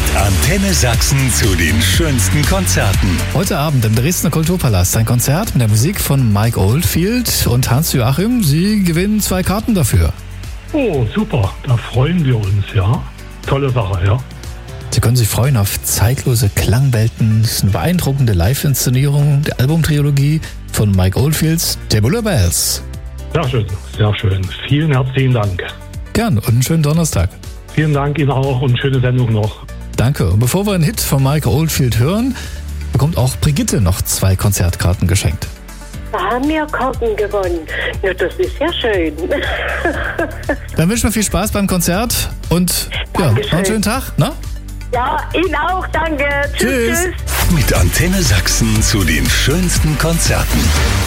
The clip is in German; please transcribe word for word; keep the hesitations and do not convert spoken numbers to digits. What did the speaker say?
Mit Antenne Sachsen zu den schönsten Konzerten. Heute Abend im Dresdner Kulturpalast ein Konzert mit der Musik von Mike Oldfield und Hans-Joachim. Sie gewinnen zwei Karten dafür. Oh, super. Da freuen wir uns, ja. Tolle Sache, ja. Sie können sich freuen auf zeitlose Klangwelten. Es ist eine beeindruckende Live-Inszenierung der Albumtrilogie von Mike Oldfields Tubular Bells. Sehr schön, sehr schön. Vielen herzlichen Dank. Gern und einen schönen Donnerstag. Vielen Dank Ihnen auch und schöne Sendung noch. Danke. Und bevor wir einen Hit von Mike Oldfield hören, bekommt auch Brigitte noch zwei Konzertkarten geschenkt. Da haben wir Karten gewonnen. Na, das ist ja schön. Dann wünschen wir viel Spaß beim Konzert und ja, noch einen schönen Tag. Na? Ja, Ihnen auch, danke. Tschüss, Tschüss. tschüss. Mit Antenne Sachsen zu den schönsten Konzerten.